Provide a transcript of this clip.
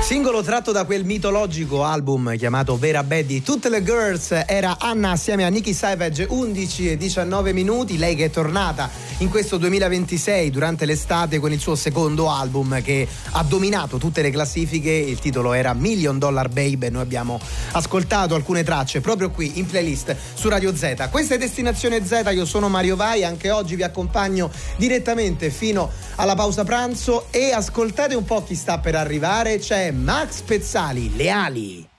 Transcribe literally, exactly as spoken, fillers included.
Singolo tratto da quel mitologico album chiamato Vera Betty, Tutte le Girls, era Anna assieme a Nicky Savage, undici e diciannove minuti, lei che è tornata in questo duemilaventisei durante l'estate con il suo secondo album che ha dominato tutte le classifiche. Il titolo era Million Dollar Babe e noi abbiamo ascoltato alcune tracce proprio qui in playlist su Radio Z. Questa è Destinazione Z, io sono Mario Vai, anche oggi vi accompagno direttamente fino alla pausa pranzo e ascoltate un po' chi sta per arrivare. C'è Max Pezzali, Le ali.